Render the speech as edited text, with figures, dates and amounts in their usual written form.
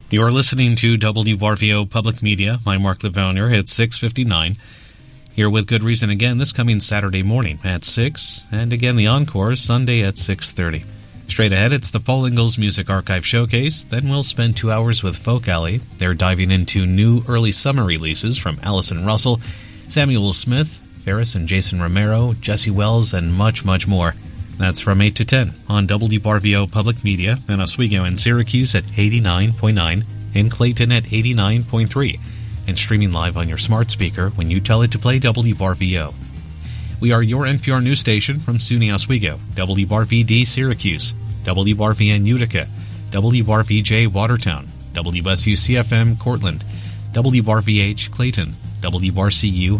You're listening to WRVO Public Media. I'm Mark Levonier at 6:59. Here with Good Reason again this coming Saturday morning at 6, and again the encore Sunday at 6:30. Straight ahead, it's the Paul Ingalls Music Archive Showcase. Then we'll spend 2 hours with Folk Alley. They're diving into new early summer releases from Allison Russell, Samuel Smith, Ferris and Jason Romero, Jesse Wells, and much, much more. That's from 8 to 10 on WRVO Public Media in Oswego and Syracuse at 89.9, in Clayton at 89.3, and streaming live on your smart speaker when you tell it to play WRVO. We are your NPR news station from SUNY Oswego, WRVD Syracuse, WRVN Utica, WRVJ Watertown, WSUCFM Cortland, WRVH Clayton, WRCU